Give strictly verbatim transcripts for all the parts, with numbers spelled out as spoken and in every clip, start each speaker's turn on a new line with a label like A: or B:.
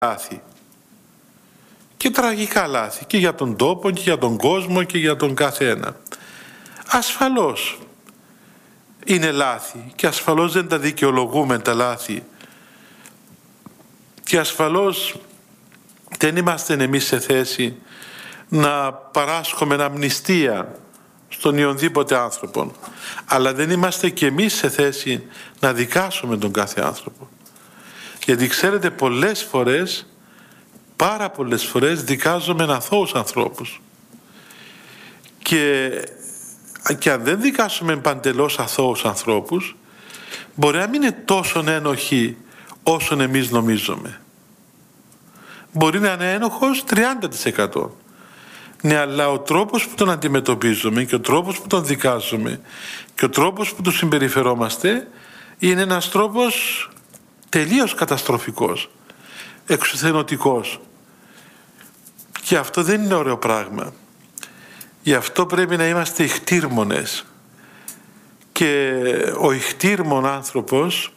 A: λάθη. Και τραγικά λάθη και για τον τόπο και για τον κόσμο και για τον καθένα. Ασφαλώς είναι λάθη και ασφαλώς δεν τα δικαιολογούμε τα λάθη και ασφαλώς δεν είμαστε εμείς σε θέση να παράσχουμε αμνηστία στον ιονδήποτε άνθρωπο, αλλά δεν είμαστε και εμείς σε θέση να δικάσουμε τον κάθε άνθρωπο, γιατί ξέρετε πολλές φορές, πάρα πολλές φορές δικάζουμε αθώους ανθρώπους και, και αν δεν δικάσουμε παντελώς αθώους ανθρώπους μπορεί να μην είναι τόσο ένοχοι όσον εμείς νομίζουμε. Μπορεί να είναι ένοχος τριάντα τοις εκατό. Ναι, αλλά ο τρόπος που τον αντιμετωπίζουμε και ο τρόπος που τον δικάζουμε και ο τρόπος που του συμπεριφερόμαστε είναι ένας τρόπος τελείως καταστροφικός, εξουθενωτικός. Και αυτό δεν είναι ωραίο πράγμα. Γι' αυτό πρέπει να είμαστε ηχτήρμονες. Και ο ηχτήρμον άνθρωπος,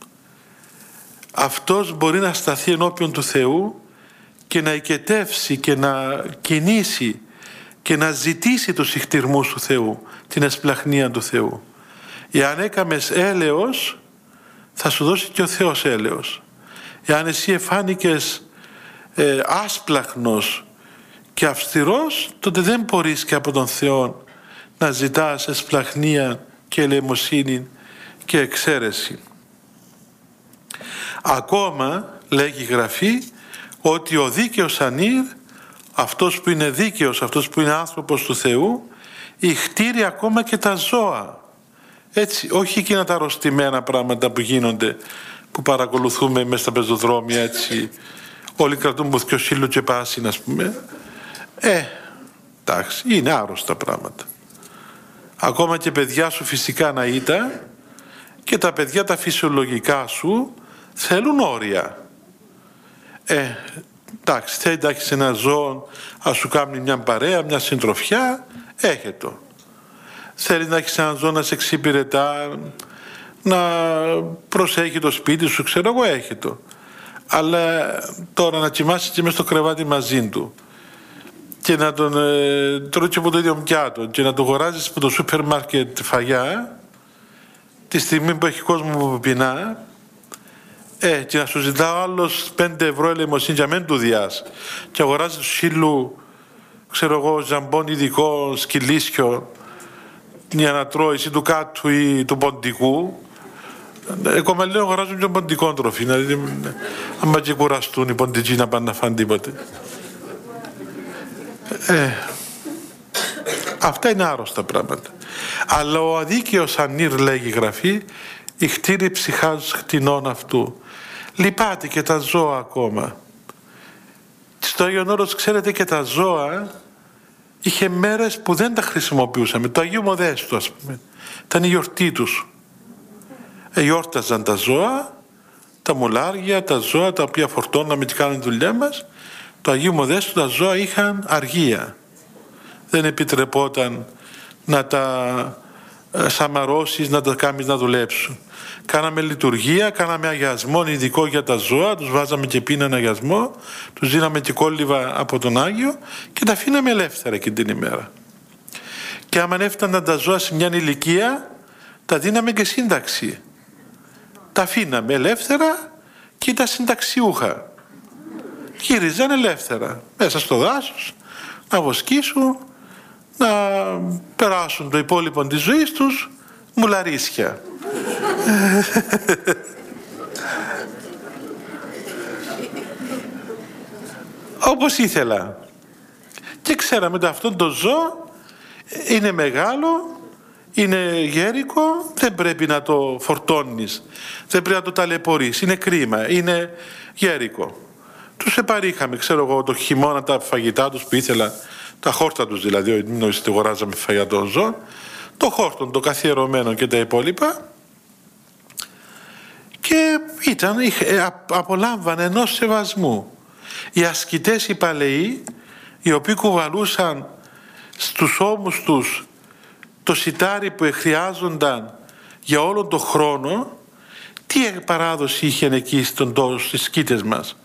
A: αυτός μπορεί να σταθεί ενώπιον του Θεού και να οικετεύσει και να κινήσει και να ζητήσει τους ηχτηρμούς του Θεού, την εσπλαχνία του Θεού. Εάν έκαμες έλεος, θα σου δώσει και ο Θεός έλεος. Εάν εσύ εφάνηκες ε, άσπλαχνος και αυστηρός, τότε δεν μπορείς και από τον Θεό να ζητάς εσπλαχνία και ελεημοσύνη και εξαίρεση. Ακόμα λέγει η Γραφή ότι ο δίκαιος ανήρ, αυτός που είναι δίκαιος, αυτός που είναι άνθρωπος του Θεού, ηχτήρει ακόμα και τα ζώα. Έτσι, όχι εκείνα τα αρρωστημένα πράγματα που γίνονται, που παρακολουθούμε μέσα στα πεζοδρόμια, έτσι, όλοι κρατούν μπουθκιο σύλλο και πάσιν, ας πούμε. Ε, εντάξει, είναι άρρωστα πράγματα. Ακόμα και παιδιά σου φυσικά να ήταν, και τα παιδιά τα φυσιολογικά σου θέλουν όρια. Ε, εντάξει, θέλει να έχεις ένα ζώο, ας σου κάνει μια παρέα, μια συντροφιά, έχε το. Θέλει να έχεις ένα ζώο να σε εξυπηρετά, να προσέχει το σπίτι σου, ξέρω εγώ, έχε το. Αλλά τώρα να κοιμάσαι και μες στο κρεβάτι μαζί του και να τον ε, τρώει και από το ίδιο πιάτο και να το αγοράζεις από το σούπερ μάρκετ φαγιά τη στιγμή που έχει κόσμο που πεινά, ε, και να σου ζητά ο άλλος πέντε ευρώ ελεημοσύνη για μεν του διάς και αγοράζει του σύλλου, ξέρω εγώ, ζαμπόν ειδικό, σκυλίσιο για να τρώει ή του κάτου ή του ποντικού. Εγώ λέω αγοράζουν και ποντικό τροφή, δηλαδή άμα και κουραστούν οι ποντικοί να πάνε να φάνε τίποτε. Ε, αυτά είναι άρρωστα πράγματα. Αλλά ο αδίκαιος ανήρ, λέγει η Γραφή, ηχτήρει ψυχάς χτινών αυτού. Λυπάται και τα ζώα ακόμα. Στο Άγιον Όρος, ξέρετε, και τα ζώα είχε μέρες που δεν τα χρησιμοποιούσαμε. Το Αγίου Μοδέστου, ας πούμε, ήταν η γιορτή τους. Εορτάζαν τα ζώα, τα μουλάρια, τα ζώα τα οποία φορτώναμε και κάνουν τη δουλειά μας. Το Αγίου Μοδέστου τα ζώα είχαν αργία. Δεν επιτρεπόταν να τα σαμαρώσεις, να τα κάνεις να δουλέψουν. Κάναμε λειτουργία, κάναμε αγιασμό ειδικό για τα ζώα, τους βάζαμε και πίναν αγιασμό, τους δίναμε και κόλληβα από τον Άγιο και τα αφήναμε ελεύθερα εκείνη την ημέρα. Και άμα έφταναν τα ζώα σε μια ηλικία, τα δίναμε και σύνταξη. Τα αφήναμε ελεύθερα και τα συνταξιούχα. Γύριζαν ελεύθερα μέσα στο δάσος, να βοσκήσουν, να περάσουν το υπόλοιπο της ζωής τους μουλαρίσια. Όπως ήθελα. Και ξέραμε ότι αυτό το ζώο είναι μεγάλο, είναι γέρικο, δεν πρέπει να το φορτώνεις, δεν πρέπει να το ταλαιπωρείς, είναι κρίμα, είναι γέρικο. Τους επαρήχαμε, ξέρω εγώ, το χειμώνα τα φαγητά τους που ήθελα, τα χόρτα τους δηλαδή, μην νοήσετε αγοράζαμε φαγητά των ζώων, το χόρτον, το καθιερωμένο και τα υπόλοιπα, και ήταν, απολάμβανε ενός σεβασμού. Οι ασκητές οι παλαιοί, οι οποίοι κουβαλούσαν στους ώμους τους το σιτάρι που χρειάζονταν για όλον τον χρόνο, τι παράδοση είχε εκεί στον τόπο, στις σκήτες μας?